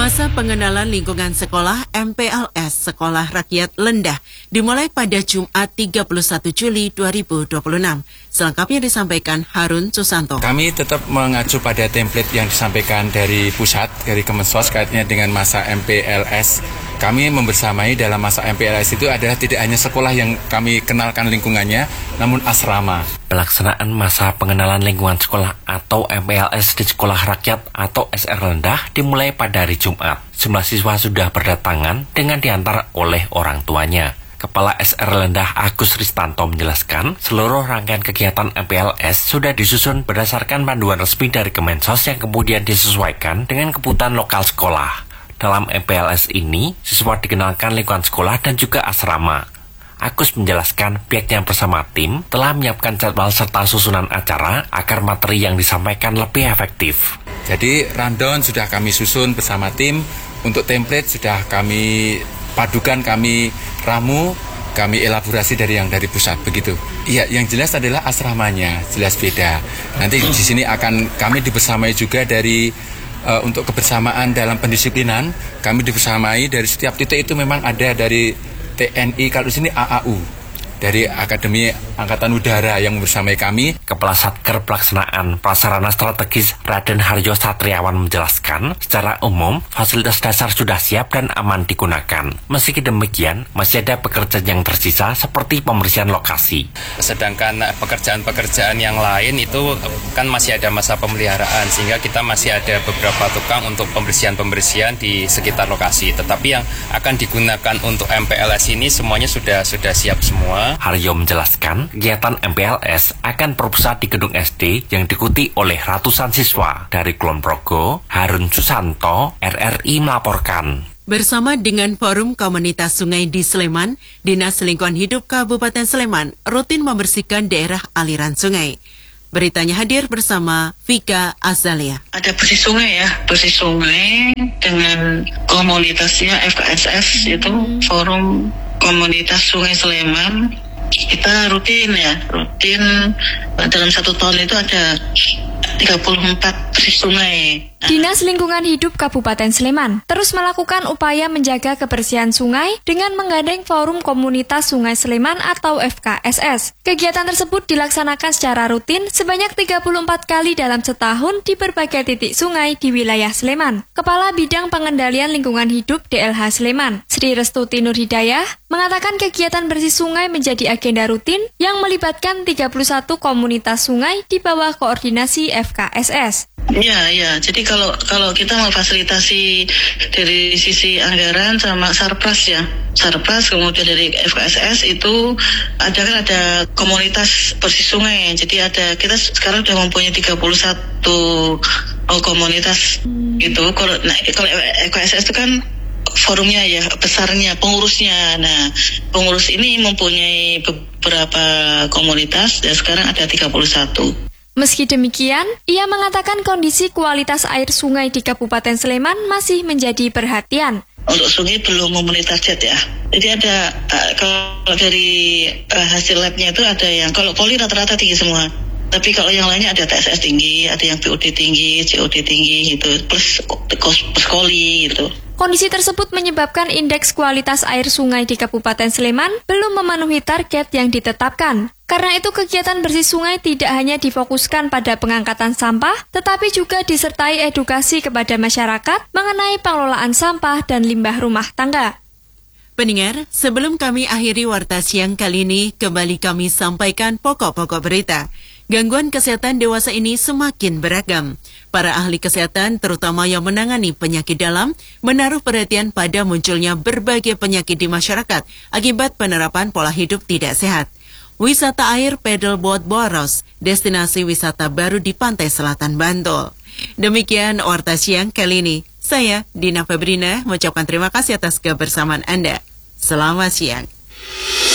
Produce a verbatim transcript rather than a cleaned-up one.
Masa pengenalan lingkungan sekolah M P L S Sekolah Rakyat Lendah dimulai pada Jumat tiga puluh satu Juli dua ribu dua puluh enam. Selengkapnya disampaikan Harun Susanto. Kami tetap mengacu pada template yang disampaikan dari pusat, dari Kemensos kaitnya dengan masa M P L S. Kami membersamai dalam masa M P L S itu adalah tidak hanya sekolah yang kami kenalkan lingkungannya, namun asrama. Pelaksanaan masa pengenalan lingkungan sekolah atau M P L S di Sekolah Rakyat atau S R Lendah dimulai pada hari Jumat. Semua siswa sudah berdatangan dengan diantar oleh orang tuanya. Kepala S R Lendah Agus Ristanto menjelaskan, seluruh rangkaian kegiatan M P L S sudah disusun berdasarkan panduan resmi dari Kemensos yang kemudian disesuaikan dengan kebutuhan lokal sekolah. Dalam M P L S ini, siswa dikenalkan lingkungan sekolah dan juga asrama. Agus menjelaskan pihaknya bersama tim telah menyiapkan jadwal serta susunan acara agar materi yang disampaikan lebih efektif. Jadi rundown sudah kami susun bersama tim, untuk template sudah kami padukan, kami ramu, kami elaborasi dari yang dari pusat begitu. Iya, yang jelas adalah asramanya, jelas beda. Nanti di sini akan kami dibersamai juga dari uh, untuk kebersamaan dalam pendisiplinan, kami dibersamai dari setiap titik itu memang ada dari T N I, kalau di sini A A U. Dari Akademi Angkatan Udara yang bersamai kami. Kepala Satker Pelaksanaan Prasarana Strategis Raden Harjo Satriawan menjelaskan, secara umum fasilitas dasar sudah siap dan aman digunakan. Meski demikian, masih ada pekerjaan yang tersisa seperti pembersihan lokasi. Sedangkan pekerjaan-pekerjaan yang lain itu kan masih ada masa pemeliharaan, sehingga kita masih ada beberapa tukang untuk pembersihan-pembersihan di sekitar lokasi. Tetapi yang akan digunakan untuk M P L S ini semuanya sudah sudah siap semua. Harjo menjelaskan, kegiatan M P L S akan berpusat di gedung S D yang diikuti oleh ratusan siswa. Dari Kulon Progo, Harun Susanto, R R I melaporkan. Bersama dengan Forum Komunitas Sungai di Sleman, Dinas Lingkungan Hidup Kabupaten Sleman rutin membersihkan daerah aliran sungai. Beritanya hadir bersama Vika Azalia. Ada bersih sungai ya, bersih sungai dengan komunitasnya F K S S, itu Forum Komunitas Sungai Sleman. Kita rutin ya, rutin dalam satu tahun itu ada tiga puluh empat bersih sungai. Dinas Lingkungan Hidup Kabupaten Sleman terus melakukan upaya menjaga kebersihan sungai dengan menggandeng Forum Komunitas Sungai Sleman atau F K S S. Kegiatan tersebut dilaksanakan secara rutin sebanyak tiga puluh empat kali dalam setahun di berbagai titik sungai di wilayah Sleman. Kepala Bidang Pengendalian Lingkungan Hidup D L H Sleman, Sri Restuti Nurhidayah, mengatakan kegiatan bersih sungai menjadi agenda rutin yang melibatkan tiga puluh satu komunitas sungai di bawah koordinasi F K S S. Iya, iya. Jadi kalau kalau kita memfasilitasi dari sisi anggaran sama Sarpras ya, Sarpras kemudian dari F K S S itu ada kan ada komunitas bersih sungai. Jadi ada kita sekarang sudah mempunyai tiga puluh satu oh, komunitas gitu. Kalau nah, kalau F K S S itu kan forumnya ya, besarnya, pengurusnya. Nah, pengurus ini mempunyai beberapa komunitas dan sekarang ada tiga puluh satu. Meski demikian, ia mengatakan kondisi kualitas air sungai di Kabupaten Sleman masih menjadi perhatian. Untuk sungai belum memenuhi target ya. Jadi ada, uh, kalau dari uh, hasil labnya itu ada yang, kalau poli rata-rata tinggi semua. Tapi kalau yang lainnya ada T S S tinggi, ada yang P U D tinggi, C O D tinggi gitu, plus plus koli gitu. Kondisi tersebut menyebabkan indeks kualitas air sungai di Kabupaten Sleman belum memenuhi target yang ditetapkan. Karena itu kegiatan bersih sungai tidak hanya difokuskan pada pengangkatan sampah, tetapi juga disertai edukasi kepada masyarakat mengenai pengelolaan sampah dan limbah rumah tangga. Pendengar, sebelum kami akhiri Warta Siang kali ini, kembali kami sampaikan pokok-pokok berita. Gangguan kesehatan dewasa ini semakin beragam. Para ahli kesehatan, terutama yang menangani penyakit dalam, menaruh perhatian pada munculnya berbagai penyakit di masyarakat akibat penerapan pola hidup tidak sehat. Wisata air Paddleboat Boros, destinasi wisata baru di pantai selatan Bantul. Demikian Warta Siang kali ini. Saya, Dina Febrina, mengucapkan terima kasih atas kebersamaan Anda. Selamat siang.